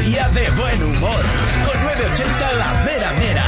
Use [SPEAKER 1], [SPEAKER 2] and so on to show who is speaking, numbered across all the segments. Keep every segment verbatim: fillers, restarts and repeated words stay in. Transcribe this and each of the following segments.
[SPEAKER 1] día de buen humor. Con nueve ochenta La Mera Mera.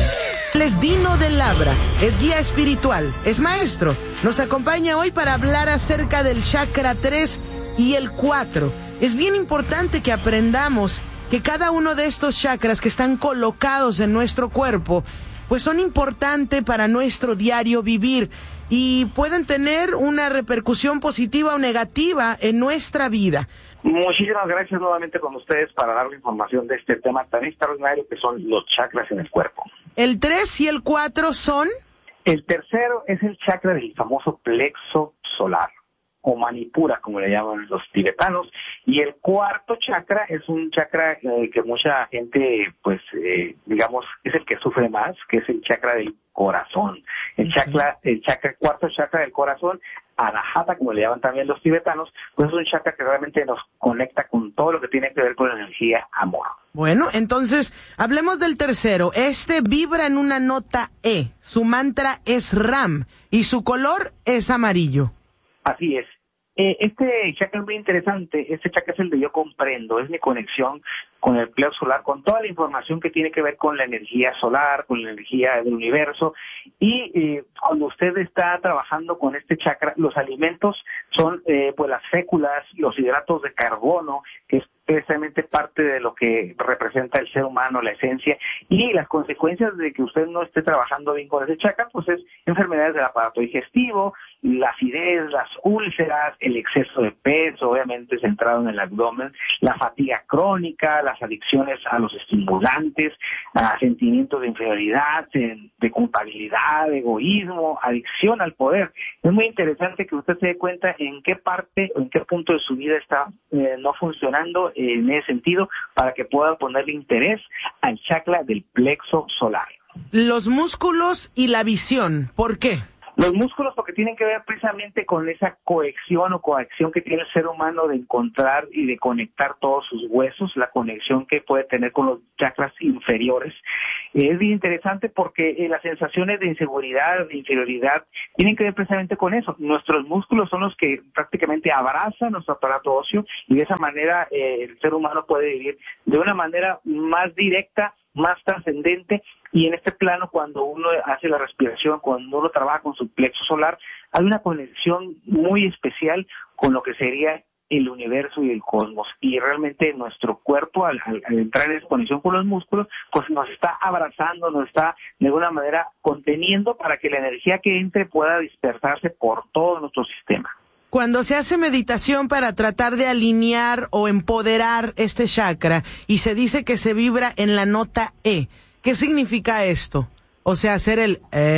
[SPEAKER 2] Él es Dino de Labra, es guía espiritual, es maestro. Nos acompaña hoy para hablar acerca del chakra tres y el cuatro. Es bien importante que aprendamos que cada uno de estos chakras que están colocados en nuestro cuerpo, pues son importantes para nuestro diario vivir y pueden tener una repercusión positiva o negativa en nuestra vida.
[SPEAKER 3] Muchísimas gracias nuevamente con ustedes para dar la información de este tema tan extraordinario que son los chakras en el cuerpo.
[SPEAKER 2] ¿El tres y el cuatro son?
[SPEAKER 3] El tercero es el chakra del famoso plexo solar, o manipura, como le llaman los tibetanos, y el cuarto chakra es un chakra eh, que mucha gente, pues, eh, digamos, es el que sufre más, que es el chakra del corazón. El okay. chakra, el chakra, cuarto chakra del corazón, Anahata, como le llaman también los tibetanos, pues es un chakra que realmente nos conecta con todo lo que tiene que ver con la energía amor.
[SPEAKER 2] Bueno, entonces, hablemos del tercero. Este vibra en una nota E. Su mantra es Ram y su color es amarillo.
[SPEAKER 3] Así es. Eh, este chakra es muy interesante. Este chakra es el de yo comprendo. Es mi conexión con el plexo solar, con toda la información que tiene que ver con la energía solar, con la energía del universo. Y eh, cuando usted está trabajando con este chakra, los alimentos son eh, pues las féculas, los hidratos de carbono, que es precisamente parte de lo que representa el ser humano, la esencia, y las consecuencias de que usted no esté trabajando bien con ese chakra, pues es enfermedades del aparato digestivo, la acidez, las úlceras, el exceso de peso, obviamente centrado en el abdomen, la fatiga crónica, las adicciones a los estimulantes, a sentimientos de inferioridad, de culpabilidad, de egoísmo, adicción al poder. Es muy interesante que usted se dé cuenta en qué parte o en qué punto de su vida está eh, no funcionando en ese sentido para que pueda ponerle interés al chakra del plexo solar.
[SPEAKER 2] Los músculos y la visión, ¿por qué?
[SPEAKER 3] Los músculos porque tienen que ver precisamente con esa cohesión o coacción que tiene el ser humano de encontrar y de conectar todos sus huesos, la conexión que puede tener con los chakras inferiores. Es bien interesante porque eh, las sensaciones de inseguridad, de inferioridad, tienen que ver precisamente con eso. Nuestros músculos son los que prácticamente abrazan nuestro aparato óseo y de esa manera eh, el ser humano puede vivir de una manera más directa, más trascendente, y en este plano cuando uno hace la respiración, cuando uno trabaja con su plexo solar, hay una conexión muy especial con lo que sería el universo y el cosmos, y realmente nuestro cuerpo al, al, al entrar en esa conexión con los músculos, pues nos está abrazando, nos está de alguna manera conteniendo para que la energía que entre pueda dispersarse por todo nuestro sistema.
[SPEAKER 2] Cuando se hace meditación para tratar de alinear o empoderar este chakra y se dice que se vibra en la nota E, ¿qué significa esto? O sea, hacer el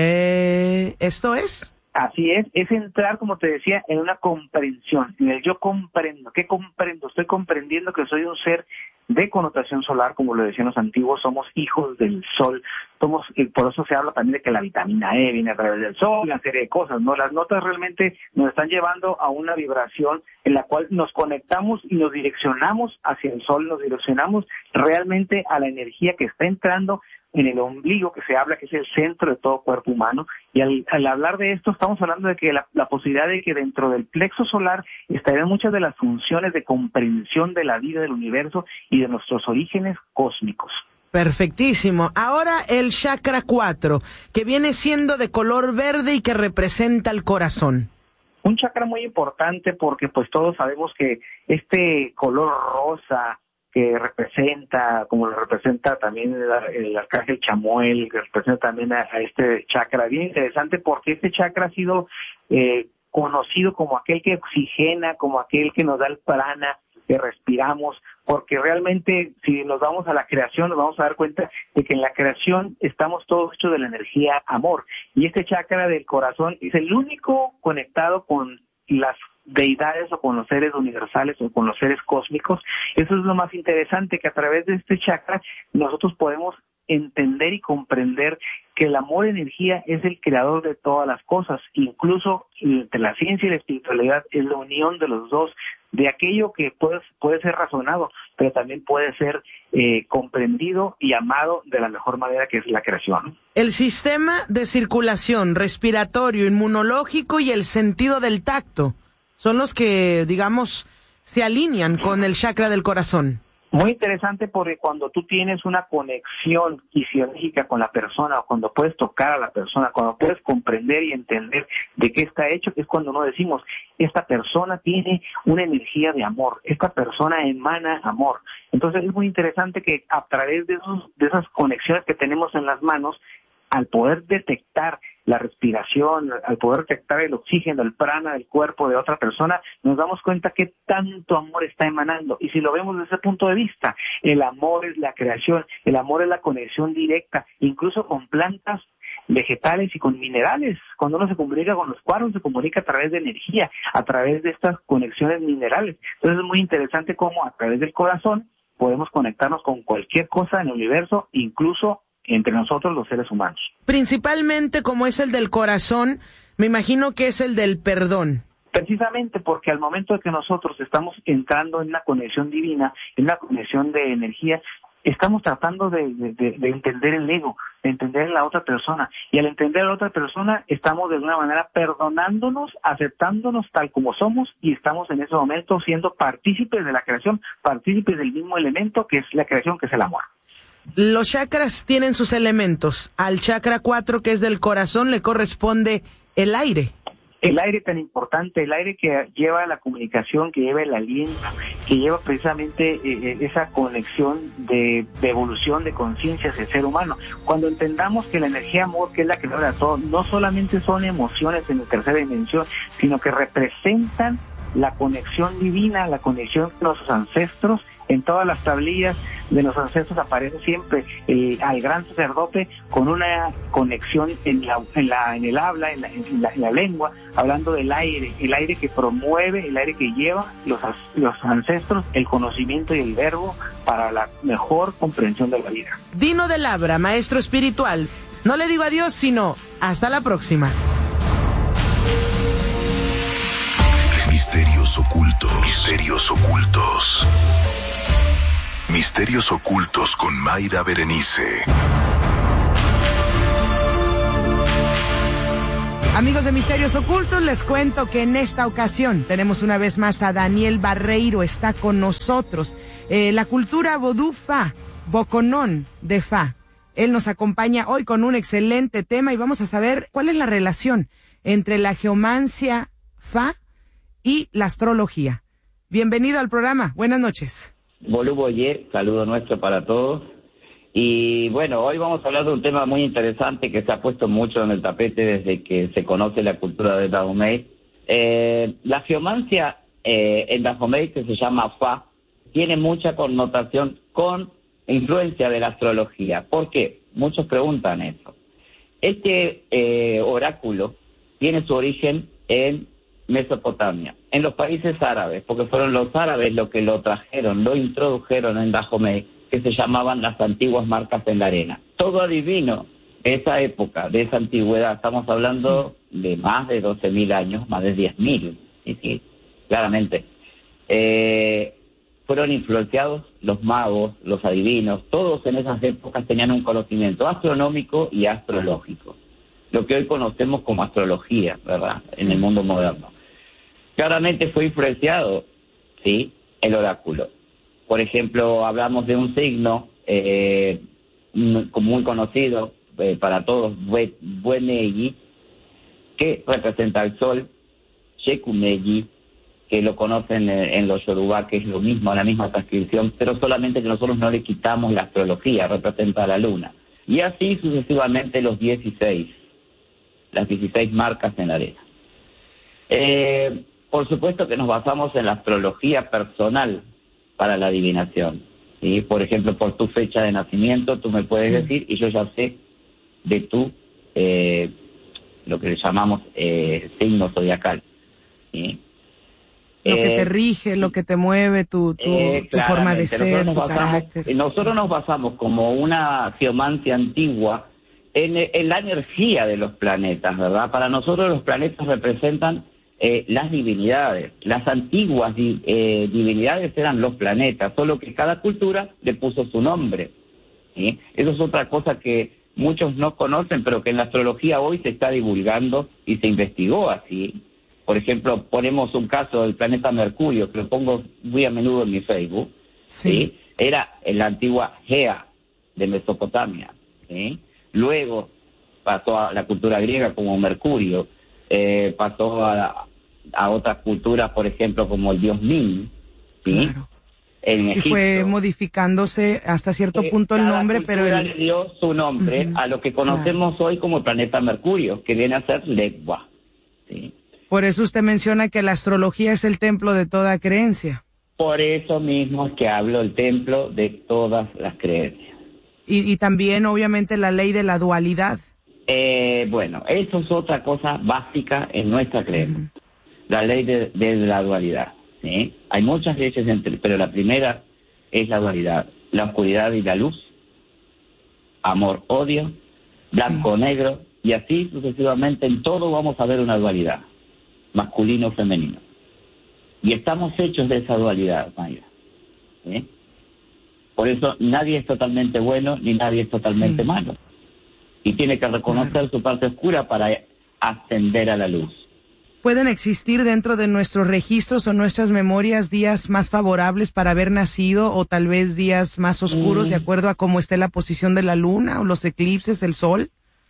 [SPEAKER 2] eh, ¿esto es?
[SPEAKER 3] Así es, es entrar, como te decía, en una comprensión, en el yo comprendo. ¿Qué comprendo? Estoy comprendiendo que soy un ser de connotación solar, como lo decían los antiguos, somos hijos del sol, somos, y por eso se habla también de que la vitamina E viene a través del sol, una serie de cosas, ¿no? Las notas realmente nos están llevando a una vibración en la cual nos conectamos y nos direccionamos hacia el sol, nos direccionamos realmente a la energía que está entrando en el ombligo, que se habla que es el centro de todo cuerpo humano, y al, al hablar de esto estamos hablando de que la, la posibilidad de que dentro del plexo solar estarían muchas de las funciones de comprensión de la vida del universo y de nuestros orígenes cósmicos.
[SPEAKER 2] Perfectísimo. Ahora el chakra cuatro, que viene siendo de color verde y que representa el corazón.
[SPEAKER 3] Un chakra muy importante porque pues todos sabemos que este color rosa que representa, como lo representa también el, el arcángel Chamuel, que representa también a, a este chakra, bien interesante porque este chakra ha sido eh, conocido como aquel que oxigena, como aquel que nos da el prana, que respiramos, porque realmente si nos vamos a la creación nos vamos a dar cuenta de que en la creación estamos todos hechos de la energía amor, y este chakra del corazón es el único conectado con las deidades o con los seres universales o con los seres cósmicos. Eso es lo más interesante, que a través de este chakra nosotros podemos entender y comprender que el amor energía es el creador de todas las cosas, incluso entre la ciencia y la espiritualidad es la unión de los dos, de aquello que puede, puede ser razonado, pero también puede ser eh, comprendido y amado de la mejor manera, que es la creación.
[SPEAKER 2] El sistema de circulación, respiratorio, inmunológico y el sentido del tacto son los que, digamos, se alinean con el chakra del corazón.
[SPEAKER 3] Muy interesante porque cuando tú tienes una conexión fisiológica con la persona, o cuando puedes tocar a la persona, cuando puedes comprender y entender de qué está hecho, es cuando no decimos, esta persona tiene una energía de amor, esta persona emana amor. Entonces es muy interesante que a través de, esos, de esas conexiones que tenemos en las manos, al poder detectar la respiración, al poder detectar el oxígeno, el prana del cuerpo de otra persona, nos damos cuenta que tanto amor está emanando. Y si lo vemos desde ese punto de vista, el amor es la creación, el amor es la conexión directa, incluso con plantas, vegetales y con minerales. Cuando uno se comunica con los cuarzos, se comunica a través de energía, a través de estas conexiones minerales. Entonces es muy interesante cómo a través del corazón podemos conectarnos con cualquier cosa en el universo, incluso entre nosotros los seres humanos.
[SPEAKER 2] Principalmente como es el del corazón, me imagino que es el del perdón.
[SPEAKER 3] Precisamente porque al momento de que nosotros estamos entrando en una conexión divina, en una conexión de energía, estamos tratando de, de, de entender el ego, de entender a la otra persona. Y al entender a la otra persona, estamos de alguna manera perdonándonos, aceptándonos tal como somos, y estamos en ese momento siendo partícipes de la creación, partícipes del mismo elemento que es la creación, que es el amor.
[SPEAKER 2] Los chakras tienen sus elementos. Al chakra cuatro, que es del corazón, le corresponde el aire.
[SPEAKER 3] El aire tan importante, el aire que lleva la comunicación, que lleva el aliento, que lleva precisamente eh, esa conexión de, de evolución de conciencias del ser humano. Cuando entendamos que la energía amor, que es la que logra todo, no solamente son emociones en la tercera dimensión, sino que representan la conexión divina, la conexión con nuestros ancestros. En todas las tablillas de los ancestros aparece siempre el, al gran sacerdote con una conexión en la, en la, en el habla, en la, en la, en la lengua, hablando del aire, el aire que promueve, el aire que lleva los, los ancestros, el conocimiento y el verbo para la mejor comprensión de la vida.
[SPEAKER 2] Dino de Labra, maestro espiritual. No le digo adiós, sino hasta la próxima.
[SPEAKER 4] Misterios ocultos. Misterios ocultos. Misterios ocultos con Mayra Berenice.
[SPEAKER 2] Amigos de Misterios Ocultos, les cuento que en esta ocasión tenemos una vez más a Daniel Barreiro, está con nosotros. Eh, la cultura vodú Fa, Boconón de Fa. Él nos acompaña hoy con un excelente tema y vamos a saber cuál es la relación entre la geomancia Fa y la astrología. Bienvenido al programa, buenas noches.
[SPEAKER 5] Bolú Boyer, saludo nuestro para todos. Y bueno, hoy vamos a hablar de un tema muy interesante que se ha puesto mucho en el tapete desde que se conoce la cultura de Dahomey. Eh, la geomancia eh, en Dahomey, que se llama Fa, tiene mucha connotación con influencia de la astrología. ¿Por qué? Muchos preguntan eso. Este eh, oráculo tiene su origen en Mesopotamia, en los países árabes, porque fueron los árabes los que lo trajeron, lo introdujeron en Dahomey, que se llamaban las antiguas marcas en la arena. Todo adivino de esa época, de esa antigüedad, estamos hablando sí. de más de doce mil años, más de diez mil, sí, sí, claramente. Eh, fueron influenciados los magos, los adivinos, todos en esas épocas tenían un conocimiento astronómico y astrológico, lo que hoy conocemos como astrología, ¿verdad?, sí. en el mundo moderno. Claramente fue influenciado, sí, el oráculo. Por ejemplo, hablamos de un signo eh, muy conocido eh, para todos, Buenegi, que representa el sol, Shekumegi, que lo conocen en, en los Yoruba, que es lo mismo, la misma transcripción, pero solamente que nosotros no le quitamos la astrología, representa a la luna. Y así sucesivamente los dieciséis, las dieciséis marcas en la arena. Eh, por supuesto que nos basamos en la astrología personal para la adivinación, ¿sí? Por ejemplo, por tu fecha de nacimiento, tú me puedes sí. decir, y yo ya sé de tu, eh, lo que le llamamos eh, signo zodiacal, ¿sí?
[SPEAKER 2] Lo
[SPEAKER 5] eh,
[SPEAKER 2] que te rige, lo que te mueve, tu, tu,
[SPEAKER 5] eh,
[SPEAKER 2] tu forma de ser, tu
[SPEAKER 5] basamos,
[SPEAKER 2] carácter.
[SPEAKER 5] Nosotros nos basamos como una geomancia antigua en, en la energía de los planetas, ¿verdad? Para nosotros los planetas representan Eh, las divinidades. Las antiguas di, eh, divinidades eran los planetas, solo que cada cultura le puso su nombre, ¿sí? Eso es otra cosa que muchos no conocen, pero que en la astrología hoy se está divulgando y se investigó así. Por ejemplo, ponemos un caso del planeta Mercurio, que lo pongo muy a menudo en mi Facebook, ¿sí? ¿sí? era en la antigua Gea de Mesopotamia, ¿sí? Luego pasó a la cultura griega como Mercurio, eh, pasó a, a otras culturas, por ejemplo, como el dios Min, ¿sí?
[SPEAKER 2] Claro.
[SPEAKER 5] En
[SPEAKER 2] y
[SPEAKER 5] Egipto,
[SPEAKER 2] fue modificándose hasta cierto
[SPEAKER 5] eh,
[SPEAKER 2] punto el
[SPEAKER 5] cada
[SPEAKER 2] nombre, pero
[SPEAKER 5] cultura
[SPEAKER 2] el...
[SPEAKER 5] le dio su nombre
[SPEAKER 2] Uh-huh.
[SPEAKER 5] a lo que conocemos claro. hoy como el planeta Mercurio, que viene a ser Legua, ¿sí?
[SPEAKER 2] Por eso usted menciona que la astrología es el templo de toda creencia.
[SPEAKER 5] Por eso mismo es que hablo el templo de todas las creencias.
[SPEAKER 2] Y, y también, obviamente, la ley de la dualidad.
[SPEAKER 5] Eh, bueno, eso es otra cosa básica en nuestra creencia. Uh-huh. La ley de, de la dualidad, ¿sí? Hay muchas leyes, entre, pero la primera es la dualidad. La oscuridad y la luz, amor, odio, blanco, sí. negro, y así sucesivamente en todo vamos a ver una dualidad, masculino, femenino. Y estamos hechos de esa dualidad, Mayra, ¿sí? Por eso nadie es totalmente bueno ni nadie es totalmente sí. malo. Y tiene que reconocer claro. su parte oscura para ascender a la luz.
[SPEAKER 2] ¿Pueden existir dentro de nuestros registros o nuestras memorias días más favorables para haber nacido o tal vez días más oscuros mm. de acuerdo a cómo esté la posición de la luna o los eclipses, el sol?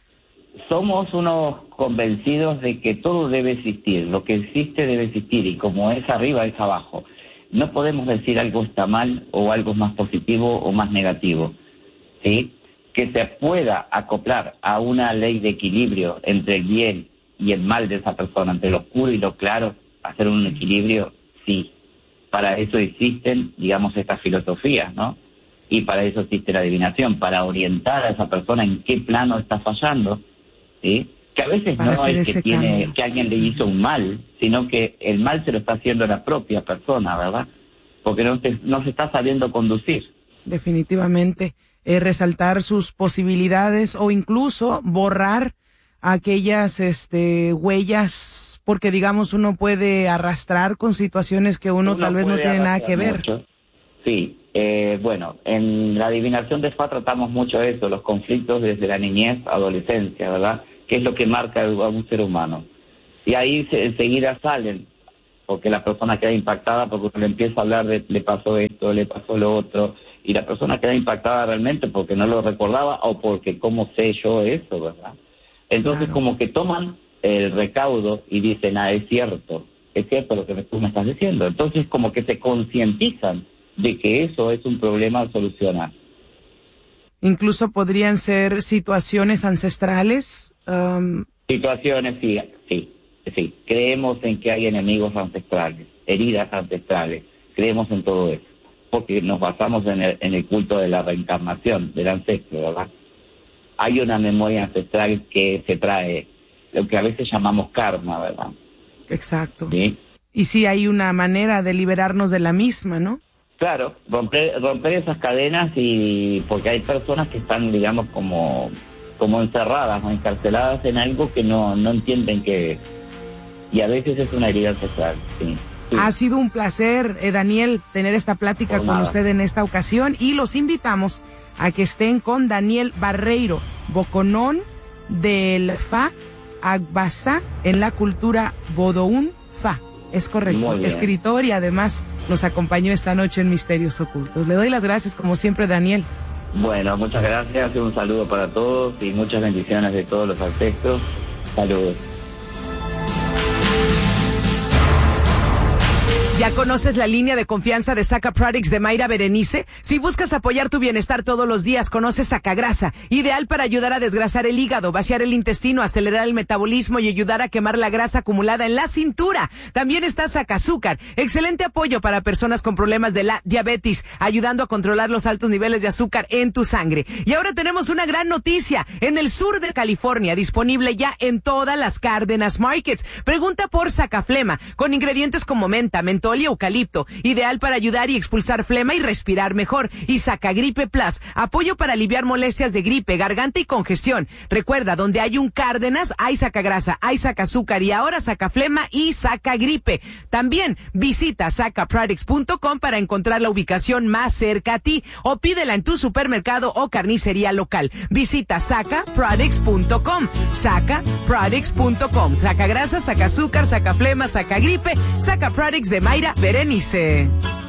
[SPEAKER 5] Somos unos convencidos de que todo debe existir, lo que existe debe existir y como es arriba es abajo. No podemos decir algo está mal o algo es más positivo o más negativo, ¿sí? Que se pueda acoplar a una ley de equilibrio entre el bien y el mal de esa persona, entre lo oscuro y lo claro, hacer un equilibrio, sí. Para eso existen, digamos, estas filosofías, ¿no? Y para eso existe la adivinación, para orientar a esa persona en qué plano está fallando, ¿sí? Que a veces
[SPEAKER 2] para
[SPEAKER 5] no es que, tiene,
[SPEAKER 2] cambio.
[SPEAKER 5] que alguien le hizo un mal, sino que el mal se lo está haciendo la propia persona, ¿verdad? Porque no se, no se está sabiendo conducir.
[SPEAKER 2] Definitivamente. Eh, resaltar sus posibilidades o incluso borrar aquellas este huellas, porque digamos uno puede arrastrar con situaciones que uno, uno tal vez no tiene nada que ver.
[SPEAKER 5] Mucho. Sí, eh, bueno, en la adivinación de Spa tratamos mucho eso, los conflictos desde la niñez, adolescencia, ¿verdad? Que es lo que marca a un ser humano. Y ahí se, enseguida salen, porque la persona queda impactada, porque uno le empieza a hablar de le pasó esto, le pasó lo otro, y la persona queda impactada realmente porque no lo recordaba o porque cómo sé yo eso, ¿verdad? Entonces claro. como que toman el recaudo y dicen, ah, es cierto, es cierto lo que tú me estás diciendo. Entonces como que se concientizan de que eso es un problema a solucionar.
[SPEAKER 2] Incluso podrían ser situaciones ancestrales. Um...
[SPEAKER 5] Situaciones, sí, sí, sí. Creemos en que hay enemigos ancestrales, heridas ancestrales, creemos en todo eso, porque nos basamos en el, en el culto de la reencarnación, del ancestro, ¿verdad? Hay una memoria ancestral que se trae, lo que a veces llamamos karma, ¿verdad?
[SPEAKER 2] Exacto.
[SPEAKER 5] ¿Sí?
[SPEAKER 2] Y sí hay una manera de liberarnos de la misma, ¿no?
[SPEAKER 5] Claro, romper, romper esas cadenas y porque hay personas que están, digamos, como, como encerradas o encarceladas en algo que no, no entienden qué es. Y a veces es una herida ancestral, sí. Sí.
[SPEAKER 2] Ha sido un placer, eh, Daniel, tener esta plática con usted en esta ocasión y los invitamos a que estén con Daniel Barreiro, Boconón del Fa Agbasa en la cultura Bodoún Fa. Es correcto, escritor y además nos acompañó esta noche en Misterios Ocultos. Le doy las gracias como siempre, Daniel.
[SPEAKER 5] Bueno, muchas gracias, un saludo para todos y muchas bendiciones de todos los aspectos. Saludos.
[SPEAKER 2] ¿Ya conoces la línea de confianza de Saca Products de Mayra Berenice? Si buscas apoyar tu bienestar todos los días, conoce Sacagrasa, ideal para ayudar a desgrasar el hígado, vaciar el intestino, acelerar el metabolismo y ayudar a quemar la grasa acumulada en la cintura. También está Sacazúcar, excelente apoyo para personas con problemas de la diabetes, ayudando a controlar los altos niveles de azúcar en tu sangre. Y ahora tenemos una gran noticia, en el sur de California, disponible ya en todas las Cárdenas Markets. Pregunta por Sacaflema, con ingredientes como menta, mentol y eucalipto, ideal para ayudar y expulsar flema y respirar mejor. Y Sacagripe Plus, apoyo para aliviar molestias de gripe, garganta y congestión. Recuerda, donde hay un Cárdenas, hay Sacagrasa, hay Sacazúcar y ahora Sacaflema y Sacagripe. También visita saca products punto com para encontrar la ubicación más cerca a ti o pídela en tu supermercado o carnicería local. Visita saca products punto com, saca products punto com. Sacagrasa, Sacazúcar, Sacaflema, Sacagripe, Saca Products de Mayra Berenice.